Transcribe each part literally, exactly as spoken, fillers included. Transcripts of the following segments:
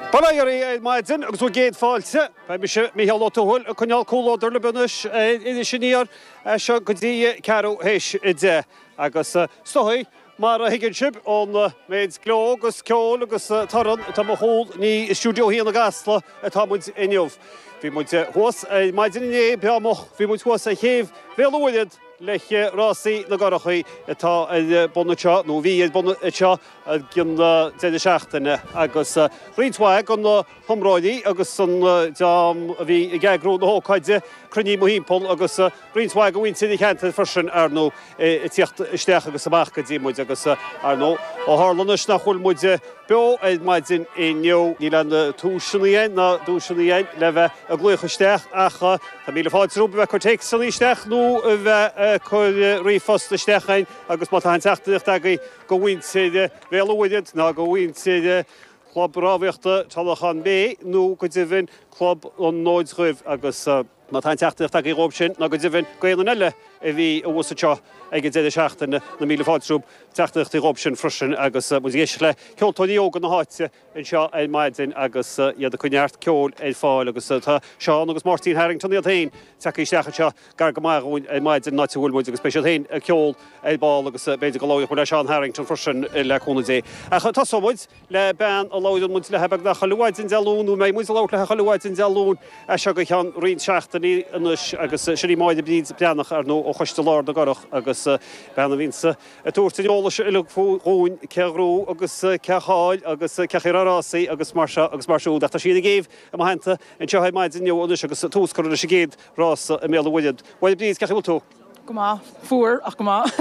Balairí maidin agus bhfuil géad fáilte, ba mi se Micheál Ó Tuathail a chuneal cúlóidir le bunais idir sinníar seo go dtí ceathrú héis i dé agus stochaí mar a higann sib ón méid gló agus ceol agus taran tá mo hól ní stúdio híana gasla atá muid inniuh. Bhí muid thuas maidin iné beamoch, bhí muid thuas a chéamh bhéalúiad leiche rásaí na garachaí atá bunateo nó bhí bunateo gin déidir seachtaine agus rionmhaig an thomráidí agus an deam a bhí geagrú na hócaide cruní mohímpol agus rionmhaig go bhhain sin cheanta freisin ar nó tíocht isteach agus amach go dtí muid agus ar nó ó tharlanas nach chuil muid beo maidin inniu ní le túisinaíon na dúisinaíon le bheith a gluocha isteach acha tá míle fáid rúba bheith chutéic san isteach nó bheith chuir riomhfosta isteachain agus má tá an teachtaíocht agaí go bhhain siad bhéalúiad ná go bhhain siad chlub rábhaíochta talachan bé nó go dtibhinn chlub an nóid chuibh agus má tá an teachtaíocht agaí rób sin ná go dtibhinn gaelan eile a bhí a bhuasateo ag déidir seachtaine na míle fáidrúb teachtaíocht rób sin freisin agus mu dhéis le ceoltóí óga na háite in seo é maidin agus iad a chuineart ceol é fáil agus tá Seán agus Martin Harrington iad hain teachí isteacha seo gar go maithún é maidin náitiúil muid agus speisial hain a ceol é báil agus beidir go láoch le Seán Harrington freisin le chuna dé. A tá somuid le ben a láidir muid le hebeh na chaluáidin dealúnú mé muid lá le chaluáidin dealún a seo go chean rion seachtaí inis agus siní máide bíd beannach ar nó ó chuiste lár na garach agus benna vísa a túirta neolalas ile fóún cehrú agus ceáil agus cechérásaí agus mar agus marsú de siad a géh am henta an tehaid maidin neolalas agus túscoir a géad rása a méle bhuiiad. Bhil bíd cechil tú? Go má fuair ach go má.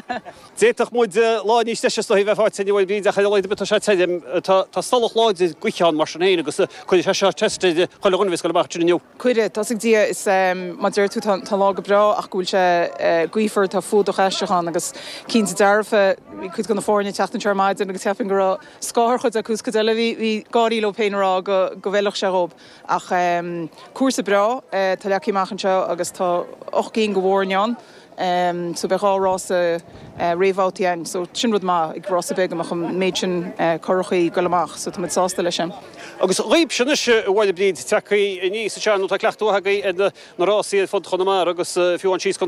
Déach muid láí steiste bheith fáte bhil bíd a chaid bit sé teidim tá stolach láid gcuicheán mar sin éine agus chuid se se testide choúnhís go bachú. Cuide tá dí is maidir tú tá lá go bra ach gúil se gcuifar tá fúdach eisteán agus cínta dearfa chud go na fórne teachtan tearmaidin agus teafin go scáir chud a cús go eile hí gáí le péinrá go go bhheilech se rob ach cuasa bra tá leachíachchan seo agus tá och cín go bhórneán. Um, so bech rás a uh, réhvátíin, so sin rud má ag rás a beg amach an méid sin chorachaí golamach, so tá sásta lei sin. Agus réib sin is bhile blid techaí níos a teanú tá cleachtú hagaí na rásí fod chunamar agus fiúan síos